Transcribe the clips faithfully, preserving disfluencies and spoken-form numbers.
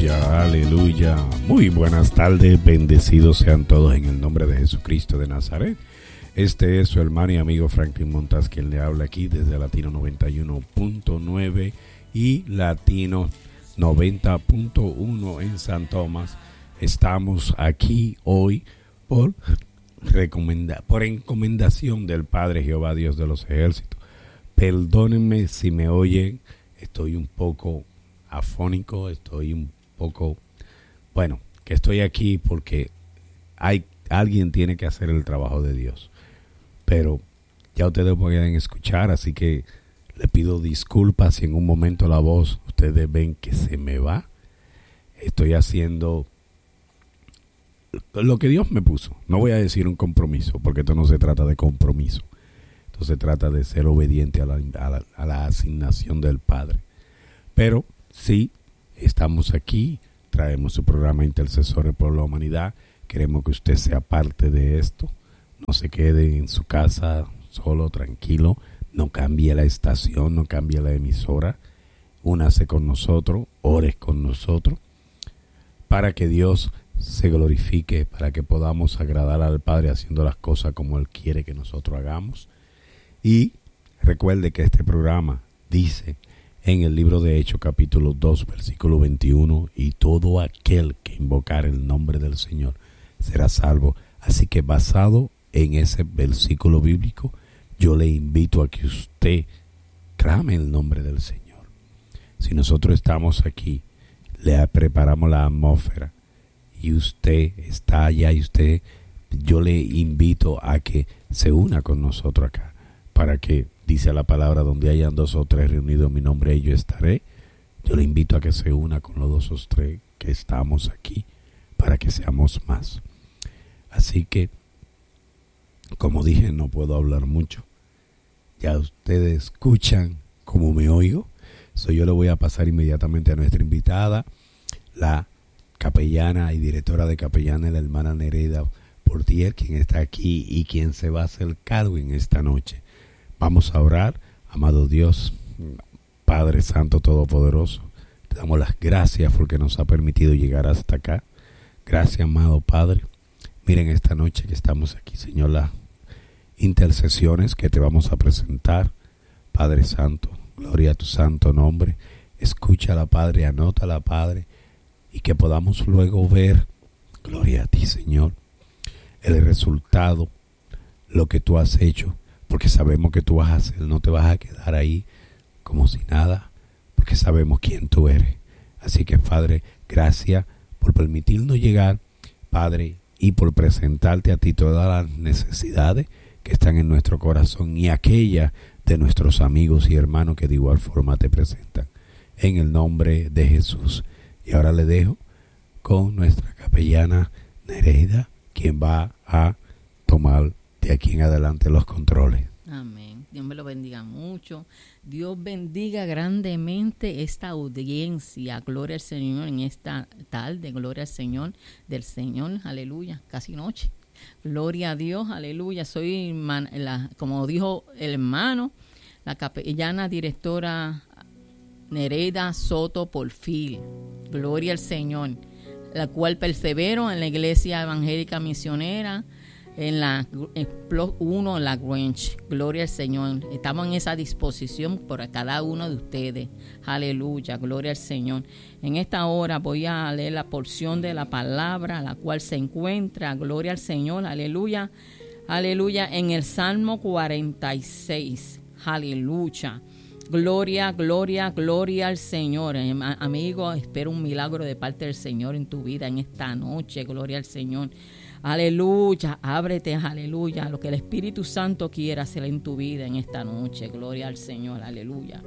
Aleluya, aleluya. Muy buenas tardes, bendecidos sean todos en el nombre de Jesucristo de Nazaret. Este es su hermano y amigo Franklin Montas, quien le habla aquí desde Latino noventa y uno punto nueve y Latino noventa punto uno en San Tomás. Estamos aquí hoy por, recomenda, por encomendación del Padre Jehová Dios de los ejércitos. Perdónenme si me oyen, estoy un poco afónico, estoy un poco, bueno, que estoy aquí porque hay alguien tiene que hacer el trabajo de Dios, pero ya ustedes pueden escuchar, así que le pido disculpas si en un momento la voz ustedes ven que se me va. Estoy haciendo lo que Dios me puso, no voy a decir un compromiso, porque esto no se trata de compromiso, esto se trata de ser obediente a la, a la, a la asignación del Padre, pero sí, estamos aquí, traemos su programa Intercesores por la Humanidad. Queremos que usted sea parte de esto. No se quede en su casa solo, tranquilo. No cambie la estación, no cambie la emisora. Únase con nosotros, ore con nosotros, para que Dios se glorifique, para que podamos agradar al Padre haciendo las cosas como Él quiere que nosotros hagamos. Y recuerde que este programa dice en el libro de Hechos capítulo dos versículo veintiuno, y todo aquel que invocar el nombre del Señor será salvo. Así que basado en ese versículo bíblico, yo le invito a que usted clame el nombre del Señor. Si nosotros estamos aquí, le preparamos la atmósfera y usted está allá y usted, yo le invito a que se una con nosotros acá, para que, dice la palabra, donde hayan dos o tres reunidos en mi nombre, yo estaré. Yo le invito a que se una con los dos o tres que estamos aquí, para que seamos más. Así que, como dije, no puedo hablar mucho. Ya ustedes escuchan cómo me oigo. So, yo le voy a pasar inmediatamente a nuestra invitada, la capellana y directora de capellana, la hermana Nereida Portier, quien está aquí y quien se va a hacer cargo en esta noche. Vamos a orar. Amado Dios, Padre Santo Todopoderoso, te damos las gracias porque nos ha permitido llegar hasta acá. Gracias, amado Padre. Miren esta noche que estamos aquí, Señor, las intercesiones que te vamos a presentar. Padre Santo, gloria a tu santo nombre. Escúchala, Padre, anótala, Padre, y que podamos luego ver, gloria a ti, Señor, el resultado, lo que tú has hecho. Porque sabemos que tú vas a hacer, no te vas a quedar ahí como si nada, porque sabemos quién tú eres. Así que, Padre, gracias por permitirnos llegar, Padre, y por presentarte a ti todas las necesidades que están en nuestro corazón y aquellas de nuestros amigos y hermanos que de igual forma te presentan. En el nombre de Jesús. Y ahora le dejo con nuestra capellana Nereida, quien va a tomar de aquí en adelante los controles. Amén. Dios me lo bendiga mucho. Dios bendiga grandemente esta audiencia. Gloria al Señor en esta tarde. Gloria al Señor del Señor. Aleluya. Casi noche. Gloria a Dios. Aleluya. Soy, man, la, como dijo el hermano, la capellana directora Nereida Soto Porfil. Gloria al Señor. La cual persevero en la Iglesia Evangélica Misionera en la Plus uno en la Grange. Gloria al Señor. Estamos en esa disposición por cada uno de ustedes. Aleluya, gloria al Señor. En esta hora voy a leer la porción de la palabra, la cual se encuentra, gloria al Señor, aleluya, aleluya, en el Salmo cuarenta y seis. Aleluya. Gloria, gloria, gloria al Señor. Amigo, espero un milagro de parte del Señor en tu vida en esta noche. Gloria al Señor. Aleluya, ábrete, aleluya, lo que el Espíritu Santo quiera hacer en tu vida en esta noche. Gloria al Señor, aleluya.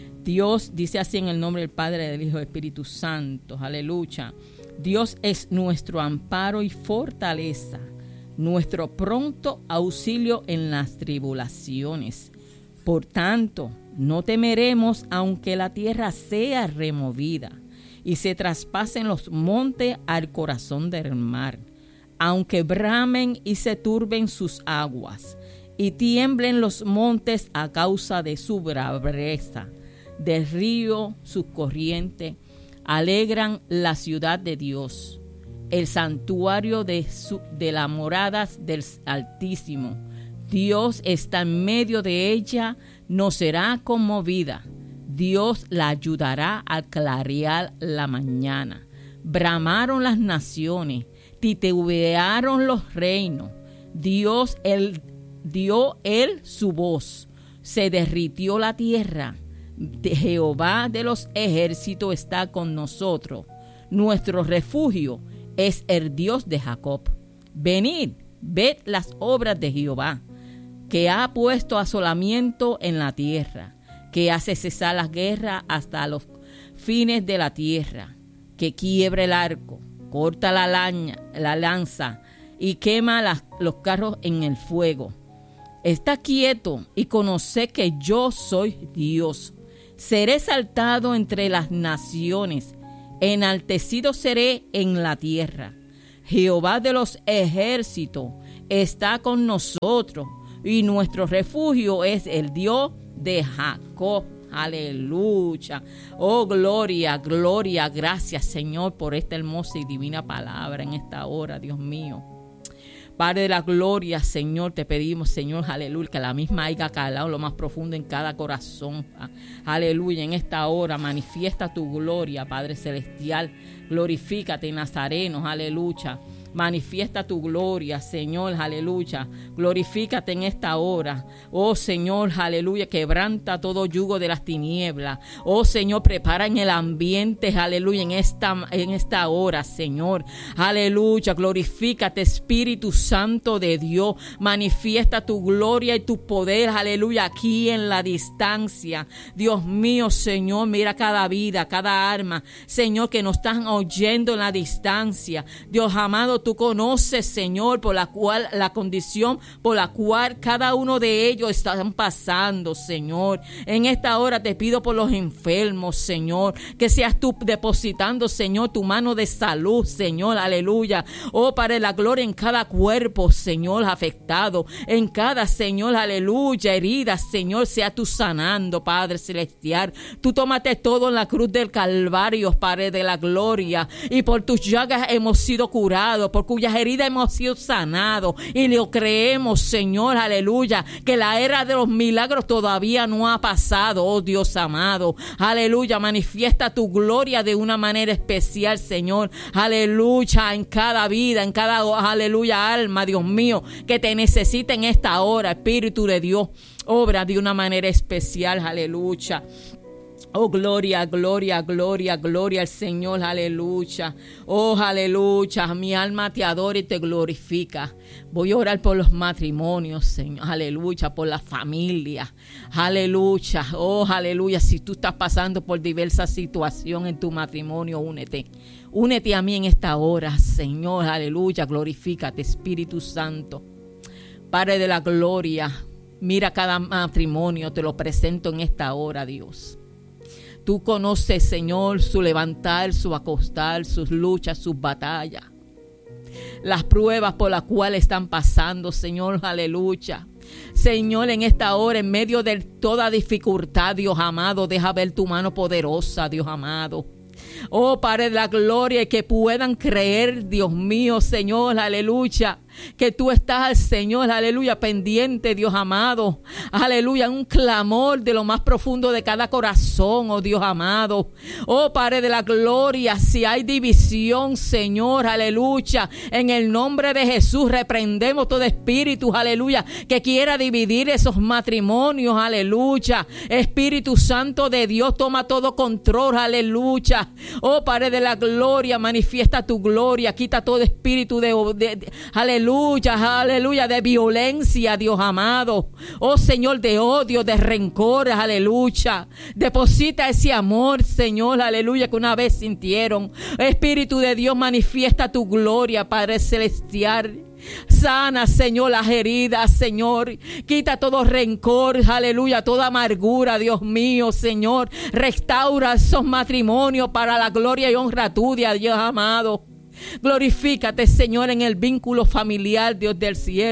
Dios dice así en el nombre del Padre, del Hijo y del Espíritu Santo, aleluya. Dios es nuestro amparo y fortaleza, nuestro pronto auxilio en las tribulaciones. Por tanto, no temeremos aunque la tierra sea removida y se traspasen los montes al corazón del mar. Aunque bramen y se turben sus aguas, y tiemblen los montes a causa de su braveza, del río sus corrientes, alegran la ciudad de Dios, el santuario de, su, de las moradas del Altísimo. Dios está en medio de ella, no será conmovida. Dios la ayudará a clarear la mañana. Bramaron las naciones, titubearon los reinos. Dios él, dio él su voz, se derritió la tierra. De Jehová de los ejércitos está con nosotros. Nuestro refugio es el Dios de Jacob. Venid, ved las obras de Jehová, que ha puesto asolamiento en la tierra, que hace cesar las guerras hasta los fines de la tierra, que quiebra el arco, corta la, laña, la lanza y quema las, los carros en el fuego. Está quieto y conoced que yo soy Dios. Seré exaltado entre las naciones, enaltecido seré en la tierra. Jehová de los ejércitos está con nosotros y nuestro refugio es el Dios de Jacob. Aleluya. Oh, gloria, gloria. Gracias, Señor, por esta hermosa y divina palabra en esta hora, Dios mío. Padre de la gloria, Señor, te pedimos, Señor, aleluya, que la misma haya calado lo más profundo en cada corazón. Aleluya, en esta hora manifiesta tu gloria, Padre celestial. Glorifícate, Nazareno, aleluya. Manifiesta tu gloria, Señor, aleluya. Glorifícate en esta hora. Oh, Señor, aleluya, quebranta todo yugo de las tinieblas. Oh, Señor, prepara en el ambiente, aleluya, en esta, en esta hora, Señor. Aleluya, glorifícate, Espíritu Santo de Dios. Manifiesta tu gloria y tu poder, aleluya, aquí en la distancia. Dios mío, Señor, mira cada vida, cada alma, Señor, que nos están oyendo en la distancia. Dios amado, tú conoces, Señor, por la cual la condición por la cual cada uno de ellos están pasando, Señor. En esta hora te pido por los enfermos, Señor, que seas tú depositando, Señor, tu mano de salud, Señor, aleluya. Oh, para la gloria en cada cuerpo, Señor, afectado, en cada, Señor, aleluya, herida, Señor, sea tú sanando, Padre celestial. Tú tómate todo en la cruz del Calvario, Padre de la gloria, y por tus llagas hemos sido curados, por cuyas heridas hemos sido sanados, y lo creemos, Señor, aleluya, que la era de los milagros todavía no ha pasado, oh Dios amado, aleluya. Manifiesta tu gloria de una manera especial, Señor, aleluya, en cada vida, en cada, aleluya, alma, Dios mío, que te necesita en esta hora, Espíritu de Dios, obra de una manera especial, aleluya. Oh, gloria, gloria, gloria, gloria al Señor, aleluya. Oh, aleluya, mi alma te adora y te glorifica. Voy a orar por los matrimonios, Señor, aleluya, por la familia, aleluya. Oh, aleluya, si tú estás pasando por diversas situaciones en tu matrimonio, únete. Únete a mí en esta hora, Señor, aleluya, glorifícate, Espíritu Santo. Padre de la gloria, mira cada matrimonio, te lo presento en esta hora, Dios. Tú conoces, Señor, su levantar, su acostar, sus luchas, sus batallas, las pruebas por las cuales están pasando, Señor, aleluya. Señor, en esta hora, en medio de toda dificultad, Dios amado, deja ver tu mano poderosa, Dios amado. Oh, Padre de la gloria, y que puedan creer, Dios mío, Señor, aleluya, que tú estás, Señor, aleluya, pendiente, Dios amado, aleluya, un clamor de lo más profundo de cada corazón, oh Dios amado. Oh, Padre de la gloria, si hay división, Señor, aleluya, en el nombre de Jesús reprendemos todo espíritu, aleluya, que quiera dividir esos matrimonios, aleluya. Espíritu Santo de Dios, toma todo control, aleluya. Oh, Padre de la gloria, manifiesta tu gloria, quita todo espíritu de, de, de aleluya. Aleluya, aleluya, de violencia, Dios amado. Oh, Señor, de odio, de rencor, aleluya. Deposita ese amor, Señor, aleluya, que una vez sintieron. Espíritu de Dios, manifiesta tu gloria, Padre celestial. Sana, Señor, las heridas, Señor. Quita todo rencor, aleluya, toda amargura, Dios mío, Señor. Restaura esos matrimonios para la gloria y honra tuya, Dios amado. Glorifícate, Señor, en el vínculo familiar, Dios del cielo.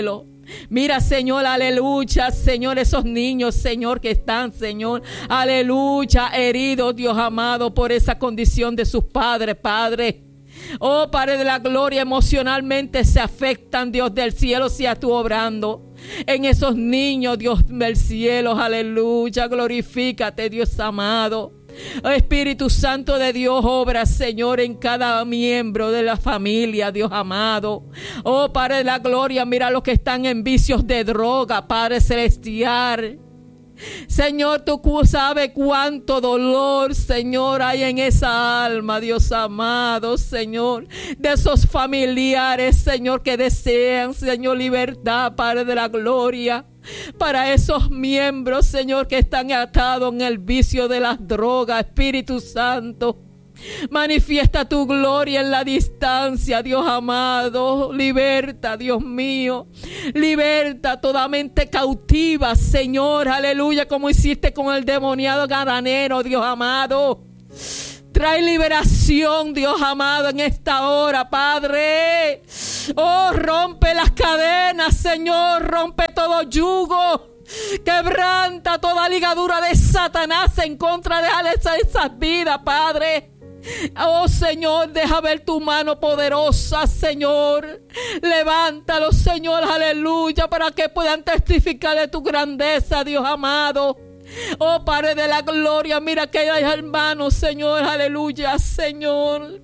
Mira, Señor, aleluya, Señor, esos niños, Señor, que están, Señor, aleluya, heridos, Dios amado, por esa condición de sus padres, Padre. Oh, Padre de la gloria, emocionalmente se afectan, Dios del cielo, sea tú obrando en esos niños, Dios del cielo, aleluya, glorifícate, Dios amado. Espíritu Santo de Dios, obra, Señor, en cada miembro de la familia, Dios amado. Oh, Padre de la gloria, mira los que están en vicios de droga, Padre celestial. Señor, tú sabes cuánto dolor, Señor, hay en esa alma, Dios amado, Señor, de esos familiares, Señor, que desean, Señor, libertad, Padre de la gloria. Para esos miembros, Señor, que están atados en el vicio de las drogas, Espíritu Santo, manifiesta tu gloria en la distancia, Dios amado. Liberta, Dios mío, liberta toda mente cautiva, Señor, aleluya, como hiciste con el demoniado gadareno, Dios amado. Trae liberación, Dios amado, en esta hora, Padre. Oh, rompe las cadenas, Señor, rompe todo yugo. Quebranta toda ligadura de Satanás en contra de esas vidas, Padre. Oh, Señor, deja ver tu mano poderosa, Señor. Levántalo, Señor, aleluya, para que puedan testificar de tu grandeza, Dios amado. Oh, Padre de la gloria, mira que hay hermanos, Señor, aleluya, Señor,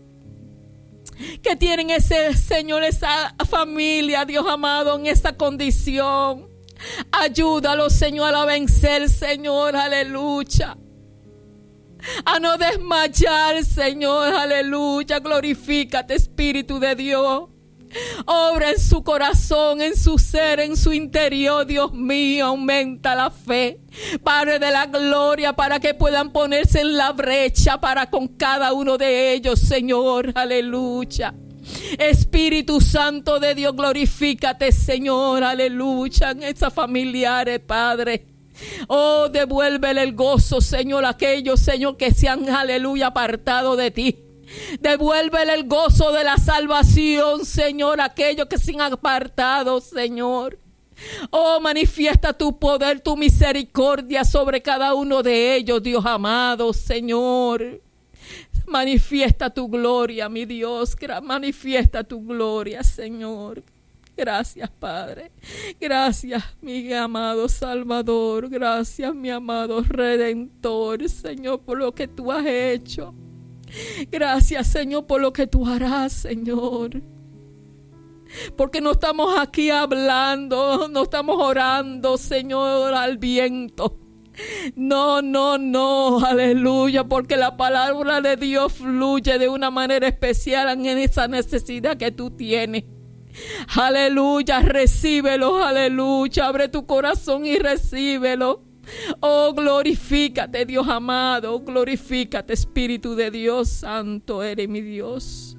que tienen ese, Señor, esa familia, Dios amado, en esa condición. Ayúdalo, Señor, a vencer, Señor, aleluya, a no desmayar, Señor, aleluya. Glorifícate, Espíritu de Dios. Obra en su corazón, en su ser, en su interior, Dios mío. Aumenta la fe, Padre de la gloria, para que puedan ponerse en la brecha para con cada uno de ellos, Señor, aleluya. Espíritu Santo de Dios, glorifícate, Señor, aleluya, en esas familiares, Padre. Oh, devuélvele el gozo, Señor, a aquellos, Señor, que se han, aleluya, apartado de ti. Devuélvele el gozo de la salvación, Señor, a aquellos que se han apartado, Señor. Oh, manifiesta tu poder, tu misericordia sobre cada uno de ellos, Dios amado, Señor. Manifiesta tu gloria, mi Dios, manifiesta tu gloria, Señor. Gracias, Padre. Gracias, mi amado Salvador. Gracias, mi amado Redentor, Señor, por lo que tú has hecho. Gracias, Señor, por lo que tú harás, Señor. Porque no estamos aquí hablando, no estamos orando, Señor, al viento. No, no, no, aleluya, porque la palabra de Dios fluye de una manera especial en esa necesidad que tú tienes. Aleluya, recíbelo, aleluya, abre tu corazón y recíbelo. Oh, glorifícate, Dios amado, glorifícate, Espíritu de Dios Santo, eres mi Dios.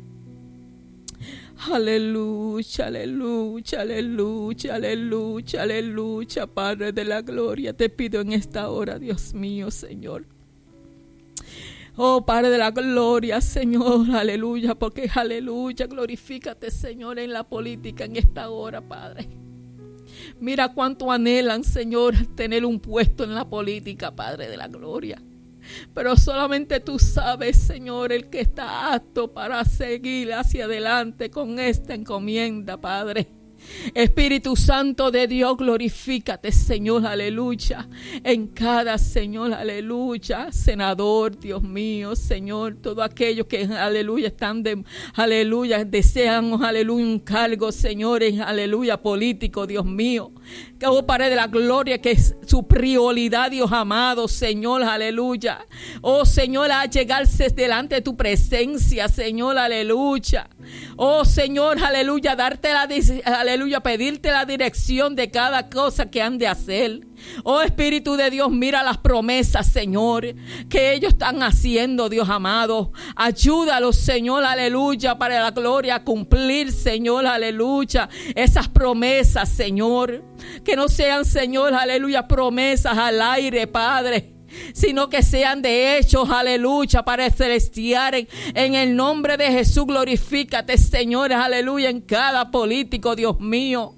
Aleluya, aleluya, aleluya, aleluya, aleluya, Padre de la gloria, te pido en esta hora, Dios mío, Señor. Oh, Padre de la gloria, Señor, aleluya, porque aleluya, glorifícate, Señor, en la política en esta hora, Padre. Mira cuánto anhelan, Señor, tener un puesto en la política, Padre de la gloria. Pero solamente tú sabes, Señor, el que está apto para seguir hacia adelante con esta encomienda, Padre. Espíritu Santo de Dios, glorifícate, Señor, aleluya, en cada, Señor, aleluya, senador, Dios mío, Señor, todos aquellos que, aleluya, están de, aleluya, desean, aleluya, un cargo, Señor, en, aleluya, político, Dios mío, que, oh, Padre de la gloria, que es su prioridad, Dios amado, Señor, aleluya, oh, Señor, a llegarse delante de tu presencia, Señor, aleluya, oh, Señor, aleluya, darte la, aleluya, Aleluya, pedirte la dirección de cada cosa que han de hacer. Oh, Espíritu de Dios, mira las promesas, Señor, que ellos están haciendo, Dios amado. Ayúdalos, Señor, aleluya, para la gloria a cumplir, Señor, aleluya, esas promesas, Señor. Que no sean, Señor, aleluya, promesas al aire, Padre, sino que sean de hechos, aleluya, para celestiar en, en el nombre de Jesús. Glorifícate, Señor, aleluya, en cada político, Dios mío.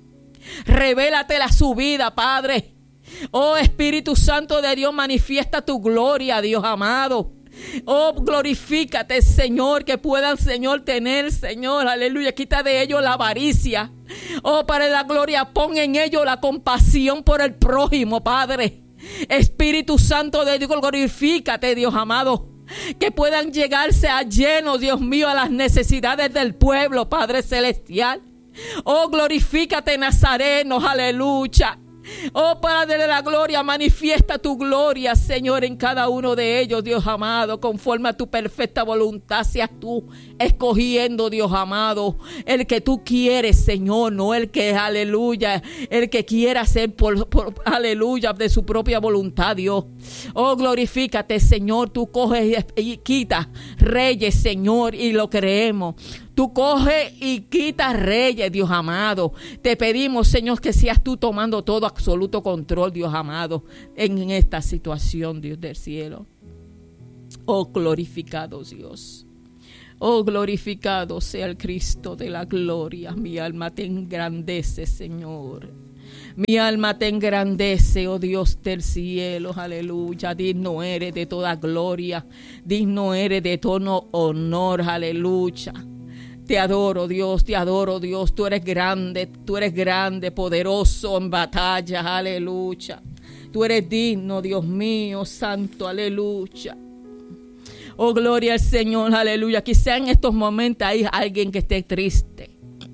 Revélate a su vida, Padre. Oh Espíritu Santo de Dios, manifiesta tu gloria, Dios amado. Oh, glorifícate, Señor, que puedan, Señor, tener, Señor, aleluya, quita de ellos la avaricia. Oh, para la gloria, pon en ellos la compasión por el prójimo, Padre. Espíritu Santo de Dios, glorifícate, Dios amado. Que puedan llegarse a lleno, Dios mío, a las necesidades del pueblo, Padre Celestial. Oh, glorifícate, Nazareno, aleluya. Oh, Padre de la gloria, manifiesta tu gloria, Señor, en cada uno de ellos, Dios amado, conforme a tu perfecta voluntad. Seas tú escogiendo, Dios amado, el que tú quieres, Señor, no el que, aleluya, el que quiera hacer por, por aleluya, de su propia voluntad, Dios. Oh, glorifícate, Señor, tú coges y quitas reyes, Señor, y lo creemos. Tú coges y quitas reyes, Dios amado. Te pedimos, Señor, que seas tú tomando todo absoluto control, Dios amado, en, en esta situación, Dios del cielo. Oh, glorificado Dios. Oh, glorificado sea el Cristo de la gloria. Mi alma te engrandece, Señor. Mi alma te engrandece, oh Dios del cielo, aleluya. Digno eres de toda gloria, digno eres de todo honor, aleluya. Te adoro, Dios, te adoro, Dios. Tú eres grande, tú eres grande, poderoso en batalla, aleluya. Tú eres digno, Dios mío, santo, aleluya. Oh, gloria al Señor, aleluya. Quizá en estos momentos hay alguien que esté triste.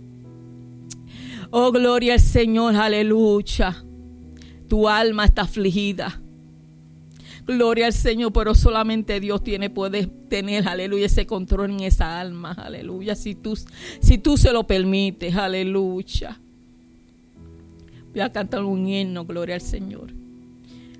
Oh, gloria al Señor, aleluya. Tu alma está afligida. Gloria al Señor, pero solamente Dios tiene, puede tener, aleluya, ese control en esa alma, aleluya, si tú, si tú se lo permites, aleluya. Voy a cantar un himno, gloria al Señor.